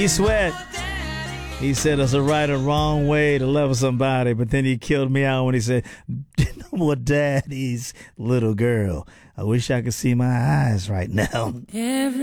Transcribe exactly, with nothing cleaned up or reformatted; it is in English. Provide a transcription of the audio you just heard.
He Sweat. He said it's a right or wrong way to love somebody, but then he killed me out when he said, "No more daddy's little girl." I wish I could see my eyes right now. Every